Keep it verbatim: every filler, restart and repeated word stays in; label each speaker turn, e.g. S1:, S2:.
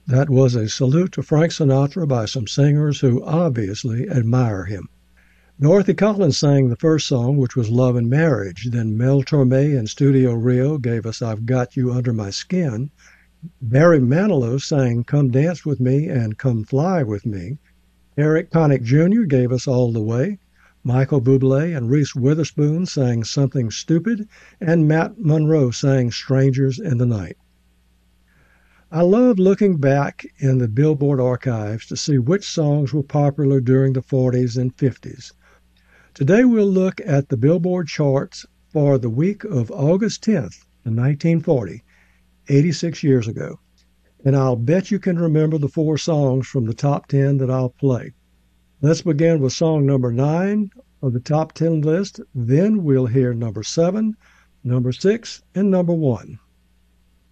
S1: That was a salute to Frank Sinatra by some singers who obviously admire him. Dorothy Collins sang the first song, which was Love and Marriage. Then Mel Torme and Studio Rio gave us I've Got You Under My Skin. Barry Manilow sang Come Dance With Me and Come Fly With Me. Eric Connick Junior gave us All the Way. Michael Bublé and Reese Witherspoon sang Something Stupid, and Matt Monro sang Strangers in the Night. I love looking back in the Billboard archives to see which songs were popular during the forties and fifties. Today we'll look at the Billboard charts for the week of August tenth, nineteen forty, eighty-six years ago. And I'll bet you can remember the four songs from the top ten that I'll play. Let's begin with song number nine of the top ten list. Then we'll hear number seven, number six, and number one.